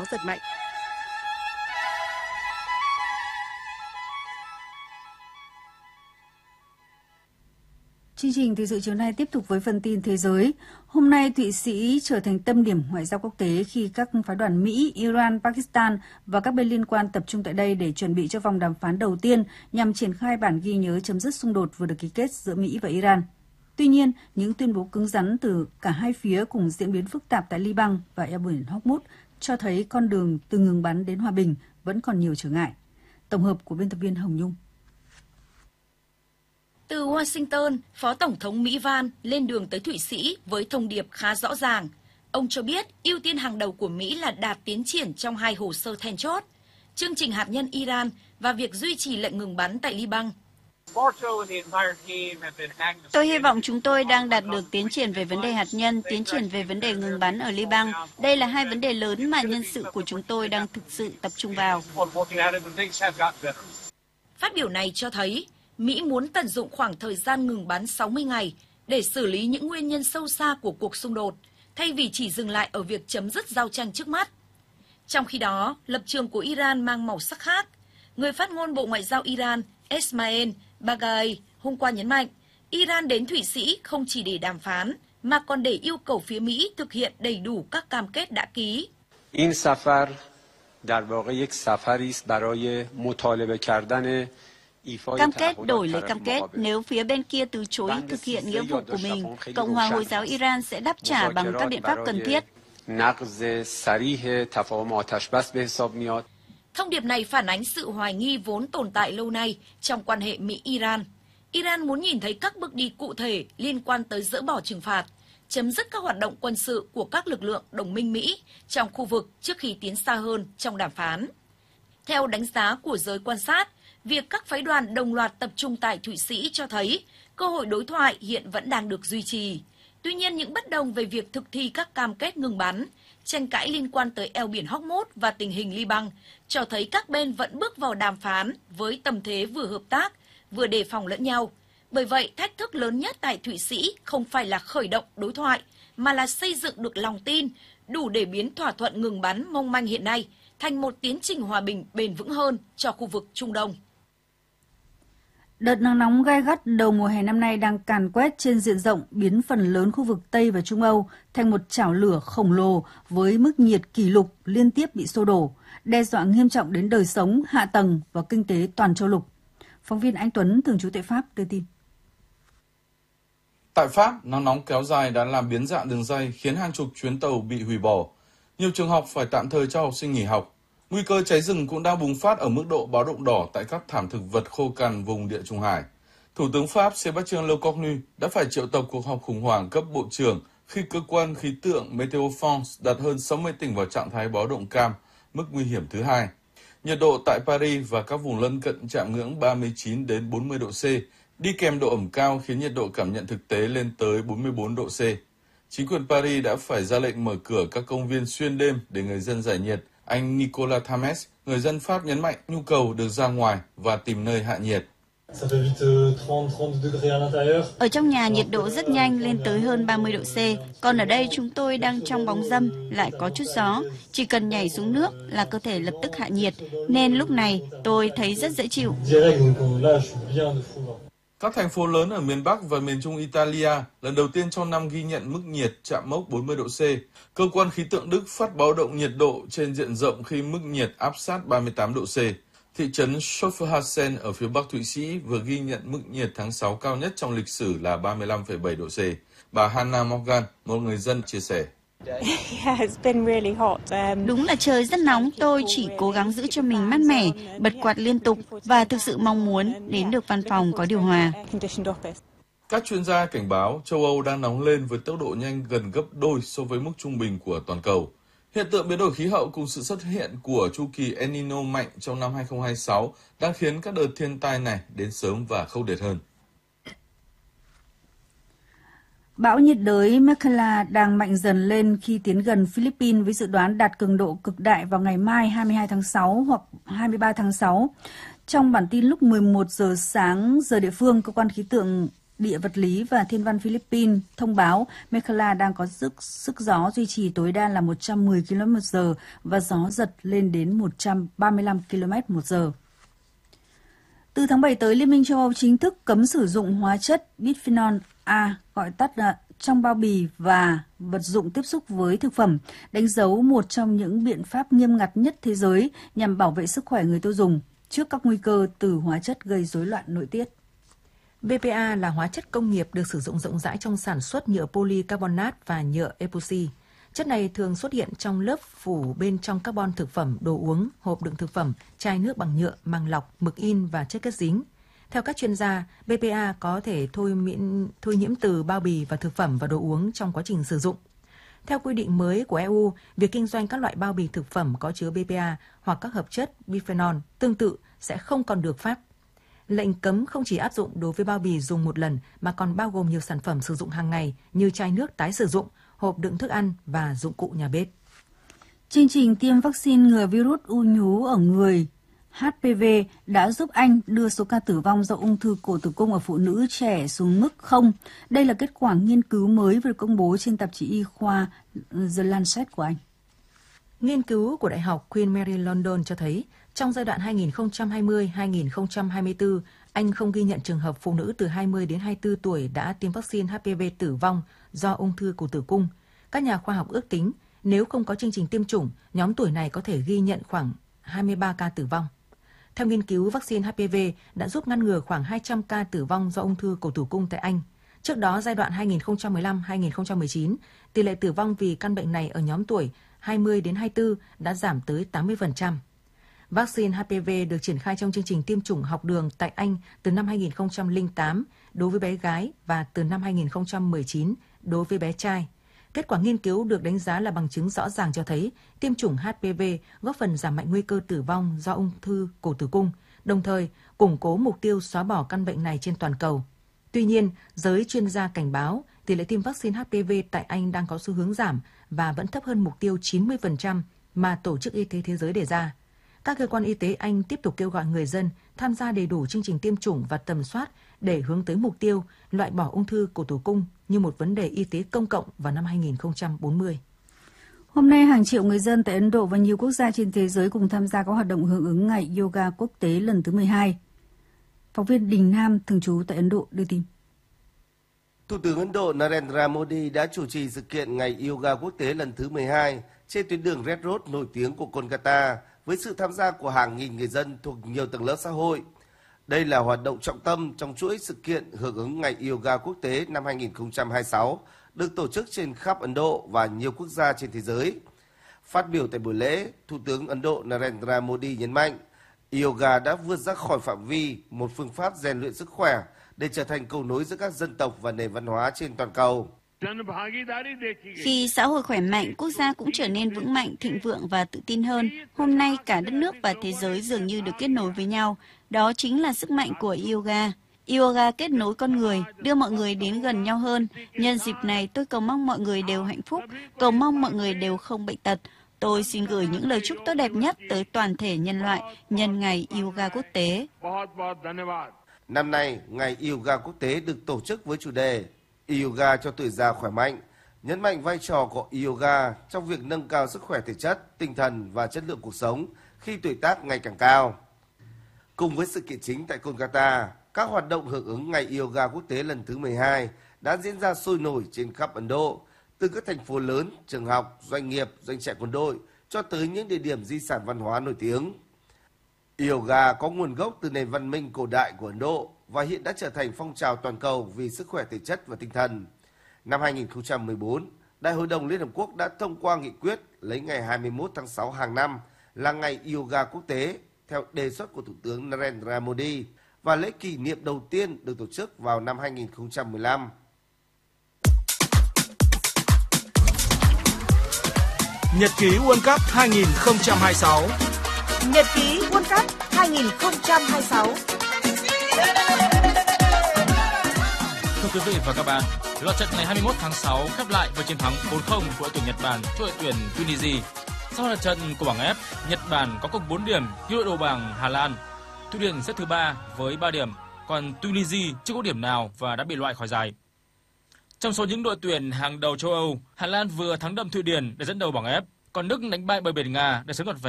gió giật mạnh. Chương trình thời sự chiều nay tiếp tục với phần tin thế giới. Hôm nay, Thụy Sĩ trở thành tâm điểm ngoại giao quốc tế khi các phái đoàn Mỹ, Iran, Pakistan và các bên liên quan tập trung tại đây để chuẩn bị cho vòng đàm phán đầu tiên nhằm triển khai bản ghi nhớ chấm dứt xung đột vừa được ký kết giữa Mỹ và Iran. Tuy nhiên, những tuyên bố cứng rắn từ cả hai phía cùng diễn biến phức tạp tại Liban và eo biển Hormuz cho thấy con đường từ ngừng bắn đến hòa bình vẫn còn nhiều trở ngại. Tổng hợp của biên tập viên Hồng Nhung. Từ Washington, Phó Tổng thống Mỹ Van lên đường tới Thụy Sĩ với thông điệp khá rõ ràng. Ông cho biết ưu tiên hàng đầu của Mỹ là đạt tiến triển trong hai hồ sơ then chốt, chương trình hạt nhân Iran và việc duy trì lệnh ngừng bắn tại Liban. Tôi hy vọng chúng tôi đang đạt được tiến triển về vấn đề hạt nhân, tiến triển về vấn đề ngừng bắn ở Liban. Đây là hai vấn đề lớn mà nhân sự của chúng tôi đang thực sự tập trung vào. Phát biểu này cho thấy Mỹ muốn tận dụng khoảng thời gian ngừng bắn 60 ngày để xử lý những nguyên nhân sâu xa của cuộc xung đột, thay vì chỉ dừng lại ở việc chấm dứt giao tranh trước mắt. Trong khi đó, lập trường của Iran mang màu sắc khác. Người phát ngôn Bộ Ngoại giao Iran Esmail Baghai hôm qua nhấn mạnh, Iran đến Thụy Sĩ không chỉ để đàm phán, mà còn để yêu cầu phía Mỹ thực hiện đầy đủ các cam kết đã ký. این سفر در واقع یک سفری است برای مطالبه کردن Cam kết đổi lấy cam kết, nếu phía bên kia từ chối thực hiện nghĩa vụ của mình, Cộng hòa Hồi giáo Iran sẽ đáp trả bằng các biện pháp cần thiết. Thông điệp này phản ánh sự hoài nghi vốn tồn tại lâu nay trong quan hệ Mỹ-Iran. Iran muốn nhìn thấy các bước đi cụ thể liên quan tới dỡ bỏ trừng phạt, chấm dứt các hoạt động quân sự của các lực lượng đồng minh Mỹ trong khu vực trước khi tiến xa hơn trong đàm phán. Theo đánh giá của giới quan sát, việc các phái đoàn đồng loạt tập trung tại Thụy Sĩ cho thấy cơ hội đối thoại hiện vẫn đang được duy trì. Tuy nhiên, những bất đồng về việc thực thi các cam kết ngừng bắn, tranh cãi liên quan tới eo biển Hormuz và tình hình Liban cho thấy các bên vẫn bước vào đàm phán với tâm thế vừa hợp tác, vừa đề phòng lẫn nhau. Bởi vậy, thách thức lớn nhất tại Thụy Sĩ không phải là khởi động đối thoại, mà là xây dựng được lòng tin đủ để biến thỏa thuận ngừng bắn mong manh hiện nay thành một tiến trình hòa bình bền vững hơn cho khu vực Trung Đông. Đợt nắng nóng gay gắt đầu mùa hè năm nay đang càn quét trên diện rộng, biến phần lớn khu vực Tây và Trung Âu thành một chảo lửa khổng lồ với mức nhiệt kỷ lục liên tiếp bị xô đổ, đe dọa nghiêm trọng đến đời sống, hạ tầng và kinh tế toàn châu lục. Phóng viên Anh Tuấn, thường trú tại Pháp, đưa tin. Tại Pháp, nắng nóng kéo dài đã làm biến dạng đường ray, khiến hàng chục chuyến tàu bị hủy bỏ. Nhiều trường học phải tạm thời cho học sinh nghỉ học. Nguy cơ cháy rừng cũng đang bùng phát ở mức độ báo động đỏ tại các thảm thực vật khô cằn vùng Địa Trung Hải. Thủ tướng Pháp Sébastien Lecornu đã phải triệu tập cuộc họp khủng hoảng cấp bộ trưởng khi cơ quan khí tượng Meteo France đặt hơn 60 tỉnh vào trạng thái báo động cam, mức nguy hiểm thứ hai. Nhiệt độ tại Paris và các vùng lân cận chạm ngưỡng 39 đến 40 độ C, đi kèm độ ẩm cao khiến nhiệt độ cảm nhận thực tế lên tới 44 độ C. Chính quyền Paris đã phải ra lệnh mở cửa các công viên xuyên đêm để người dân giải nhiệt. Anh Nicolas Thames, người dân Pháp nhấn mạnh nhu cầu được ra ngoài và tìm nơi hạ nhiệt. Ở trong nhà nhiệt độ rất nhanh lên tới hơn 30 độ C, còn ở đây chúng tôi đang trong bóng râm, lại có chút gió. Chỉ cần nhảy xuống nước là cơ thể lập tức hạ nhiệt, nên lúc này tôi thấy rất dễ chịu. Các thành phố lớn ở miền Bắc và miền Trung Italia lần đầu tiên trong năm ghi nhận mức nhiệt chạm mốc 40 độ C. Cơ quan khí tượng Đức phát báo động nhiệt độ trên diện rộng khi mức nhiệt áp sát 38 độ C. Thị trấn Schaffhausen ở phía Bắc Thụy Sĩ vừa ghi nhận mức nhiệt tháng 6 cao nhất trong lịch sử là 35,7 độ C. Bà Hannah Morgan, một người dân, chia sẻ. Đúng là trời rất nóng, tôi chỉ cố gắng giữ cho mình mát mẻ, bật quạt liên tục và thực sự mong muốn đến được văn phòng có điều hòa. Các chuyên gia cảnh báo châu Âu đang nóng lên với tốc độ nhanh gần gấp đôi so với mức trung bình của toàn cầu. Hiện tượng biến đổi khí hậu cùng sự xuất hiện của chu kỳ El Nino mạnh trong năm 2026 đang khiến các đợt thiên tai này đến sớm và khốc liệt hơn. Bão nhiệt đới Mekela đang mạnh dần lên khi tiến gần Philippines với dự đoán đạt cường độ cực đại vào ngày mai 22 tháng 6 hoặc 23 tháng 6. Trong bản tin lúc 11 giờ sáng giờ địa phương, cơ quan khí tượng địa vật lý và thiên văn Philippines thông báo Mekhala đang có sức gió duy trì tối đa là 110 km/h và gió giật lên đến 135 km/h. Từ tháng 7 tới, Liên minh châu Âu chính thức cấm sử dụng hóa chất bisphenol A, gọi tắt là trong bao bì và vật dụng tiếp xúc với thực phẩm, đánh dấu một trong những biện pháp nghiêm ngặt nhất thế giới nhằm bảo vệ sức khỏe người tiêu dùng trước các nguy cơ từ hóa chất gây rối loạn nội tiết. BPA là hóa chất công nghiệp được sử dụng rộng rãi trong sản xuất nhựa polycarbonate và nhựa epoxy. Chất này thường xuất hiện trong lớp phủ bên trong carbon thực phẩm, đồ uống, hộp đựng thực phẩm, chai nước bằng nhựa, màng lọc, mực in và chất kết dính. Theo các chuyên gia, BPA có thể thôi nhiễm từ bao bì và thực phẩm và đồ uống trong quá trình sử dụng. Theo quy định mới của EU, việc kinh doanh các loại bao bì thực phẩm có chứa BPA hoặc các hợp chất bisphenol tương tự sẽ không còn được phép. Lệnh cấm không chỉ áp dụng đối với bao bì dùng một lần mà còn bao gồm nhiều sản phẩm sử dụng hàng ngày như chai nước tái sử dụng, hộp đựng thức ăn và dụng cụ nhà bếp. Chương trình tiêm vaccine ngừa virus u nhú ở người HPV đã giúp Anh đưa số ca tử vong do ung thư cổ tử cung ở phụ nữ trẻ xuống mức 0. Đây là kết quả nghiên cứu mới vừa công bố trên tạp chí y khoa The Lancet của Anh. Nghiên cứu của Đại học Queen Mary London cho thấy, trong giai đoạn 2020-2024, Anh không ghi nhận trường hợp phụ nữ từ 20 đến 24 tuổi đã tiêm vaccine HPV tử vong do ung thư cổ tử cung. Các nhà khoa học ước tính, nếu không có chương trình tiêm chủng, nhóm tuổi này có thể ghi nhận khoảng 23 ca tử vong. Theo nghiên cứu, vaccine HPV đã giúp ngăn ngừa khoảng 200 ca tử vong do ung thư cổ tử cung tại Anh. Trước đó, giai đoạn 2015-2019, tỷ lệ tử vong vì căn bệnh này ở nhóm tuổi 20 đến 24 đã giảm tới 80%. Vaccine HPV được triển khai trong chương trình tiêm chủng học đường tại Anh từ năm 2008 đối với bé gái và từ năm 2019 đối với bé trai. Kết quả nghiên cứu được đánh giá là bằng chứng rõ ràng cho thấy tiêm chủng HPV góp phần giảm mạnh nguy cơ tử vong do ung thư cổ tử cung, đồng thời củng cố mục tiêu xóa bỏ căn bệnh này trên toàn cầu. Tuy nhiên, giới chuyên gia cảnh báo tỷ lệ tiêm vaccine HPV tại Anh đang có xu hướng giảm và vẫn thấp hơn mục tiêu 90% mà Tổ chức Y tế Thế giới đề ra. Các cơ quan y tế Anh tiếp tục kêu gọi người dân tham gia đầy đủ chương trình tiêm chủng và tầm soát để hướng tới mục tiêu loại bỏ ung thư cổ tử cung như một vấn đề y tế công cộng vào năm 2040. Hôm nay, hàng triệu người dân tại Ấn Độ và nhiều quốc gia trên thế giới cùng tham gia các hoạt động hưởng ứng Ngày Yoga Quốc tế lần thứ 12. Phóng viên Đình Nam, thường trú tại Ấn Độ, đưa tin. Thủ tướng Ấn Độ Narendra Modi đã chủ trì sự kiện Ngày Yoga Quốc tế lần thứ 12 trên tuyến đường Red Road nổi tiếng của Kolkata với sự tham gia của hàng nghìn người dân thuộc nhiều tầng lớp xã hội. Đây là hoạt động trọng tâm trong chuỗi sự kiện hưởng ứng Ngày Yoga Quốc tế năm 2026 được tổ chức trên khắp Ấn Độ và nhiều quốc gia trên thế giới. Phát biểu tại buổi lễ, Thủ tướng Ấn Độ Narendra Modi nhấn mạnh, yoga đã vượt ra khỏi phạm vi một phương pháp rèn luyện sức khỏe để trở thành cầu nối giữa các dân tộc và nền văn hóa trên toàn cầu. Khi xã hội khỏe mạnh, quốc gia cũng trở nên vững mạnh, thịnh vượng và tự tin hơn. Hôm nay, cả đất nước và thế giới dường như được kết nối với nhau. Đó chính là sức mạnh của yoga. Yoga kết nối con người, đưa mọi người đến gần nhau hơn. Nhân dịp này, tôi cầu mong mọi người đều hạnh phúc, cầu mong mọi người đều không bệnh tật. Tôi xin gửi những lời chúc tốt đẹp nhất tới toàn thể nhân loại nhân Ngày Yoga Quốc tế. Năm nay, Ngày Yoga Quốc tế được tổ chức với chủ đề Yoga cho tuổi già khỏe mạnh, nhấn mạnh vai trò của yoga trong việc nâng cao sức khỏe thể chất, tinh thần và chất lượng cuộc sống khi tuổi tác ngày càng cao. Cùng với sự kiện chính tại Kolkata, các hoạt động hưởng ứng Ngày Yoga Quốc tế lần thứ 12 đã diễn ra sôi nổi trên khắp Ấn Độ, từ các thành phố lớn, trường học, doanh nghiệp, doanh trại quân đội cho tới những địa điểm di sản văn hóa nổi tiếng. Yoga có nguồn gốc từ nền văn minh cổ đại của Ấn Độ và hiện đã trở thành phong trào toàn cầu vì sức khỏe thể chất và tinh thần. Năm 2014, Đại hội đồng Liên Hợp Quốc đã thông qua nghị quyết lấy ngày 21 tháng 6 hàng năm là Ngày Yoga Quốc tế theo đề xuất của Thủ tướng Narendra Modi và lễ kỷ niệm đầu tiên được tổ chức vào năm 2015. Nhật ký World Cup 2026. Nhật ký World Cup 2026. Thưa quý vị và các bạn, loạt trận ngày 21 tháng 6 khép lại với chiến thắng 4-0 của đội tuyển Nhật Bản trước đội tuyển Tunisia. Sau loạt trận của bảng F, Nhật Bản có cộng 4 điểm như đội đầu bảng Hà Lan. Thụy Điển xếp thứ 3 với 3 điểm, còn Tunisia chưa có điểm nào và đã bị loại khỏi giải. Trong số những đội tuyển hàng đầu châu Âu, Hà Lan vừa thắng đậm Thụy Điển để dẫn đầu bảng F, còn Đức đánh bại bờ biển Nga để sớm đoạt vé